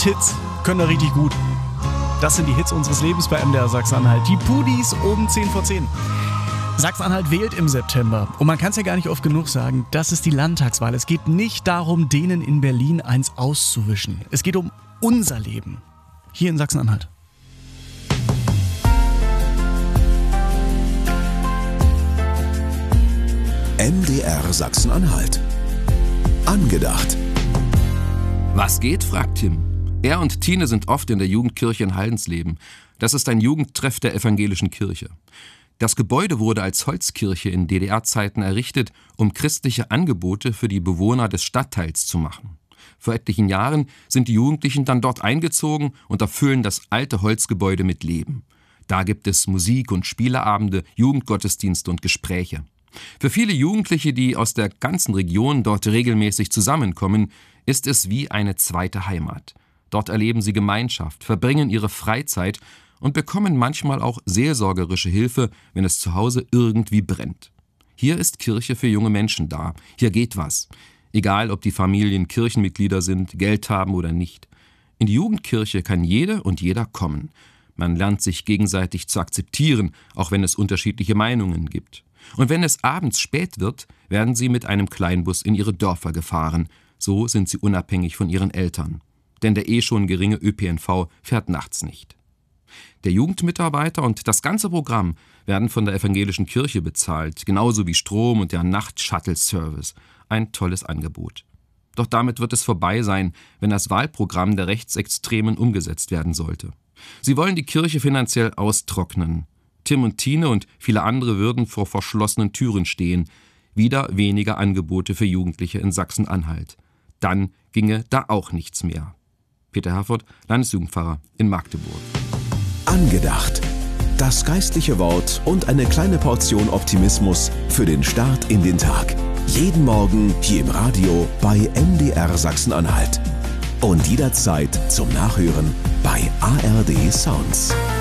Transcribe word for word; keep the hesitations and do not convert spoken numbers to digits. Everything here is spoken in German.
Hits können da richtig gut. Das sind die Hits unseres Lebens bei M D R Sachsen-Anhalt. Die Pudis um zehn vor zehn. Sachsen-Anhalt wählt im September. Und man kann es ja gar nicht oft genug sagen, das ist die Landtagswahl. Es geht nicht darum, denen in Berlin eins auszuwischen. Es geht um unser Leben. Hier in Sachsen-Anhalt. M D R Sachsen-Anhalt. Angedacht. Was geht, fragt Tim. Er und Tine sind oft in der Jugendkirche in Haldensleben. Das ist ein Jugendtreff der evangelischen Kirche. Das Gebäude wurde als Holzkirche in D D R-Zeiten errichtet, um christliche Angebote für die Bewohner des Stadtteils zu machen. Vor etlichen Jahren sind die Jugendlichen dann dort eingezogen und erfüllen das alte Holzgebäude mit Leben. Da gibt es Musik- und Spieleabende, Jugendgottesdienste und Gespräche. Für viele Jugendliche, die aus der ganzen Region dort regelmäßig zusammenkommen, ist es wie eine zweite Heimat. Dort erleben sie Gemeinschaft, verbringen ihre Freizeit und bekommen manchmal auch seelsorgerische Hilfe, wenn es zu Hause irgendwie brennt. Hier ist Kirche für junge Menschen da. Hier geht was. Egal, ob die Familien Kirchenmitglieder sind, Geld haben oder nicht. In die Jugendkirche kann jede und jeder kommen. Man lernt sich gegenseitig zu akzeptieren, auch wenn es unterschiedliche Meinungen gibt. Und wenn es abends spät wird, werden sie mit einem Kleinbus in ihre Dörfer gefahren. So sind sie unabhängig von ihren Eltern. Denn der eh schon geringe Ö P N V fährt nachts nicht. Der Jugendmitarbeiter und das ganze Programm werden von der evangelischen Kirche bezahlt, genauso wie Strom und der Nacht-Shuttle-Service. Ein tolles Angebot. Doch damit wird es vorbei sein, wenn das Wahlprogramm der Rechtsextremen umgesetzt werden sollte. Sie wollen die Kirche finanziell austrocknen. Tim und Tine und viele andere würden vor verschlossenen Türen stehen. Wieder weniger Angebote für Jugendliche in Sachsen-Anhalt. Dann ginge da auch nichts mehr. Peter Herford, Landesjugendpfarrer in Magdeburg. Angedacht. Das geistliche Wort und eine kleine Portion Optimismus für den Start in den Tag. Jeden Morgen hier im Radio bei M D R Sachsen-Anhalt. Und jederzeit zum Nachhören bei A R D Sounds.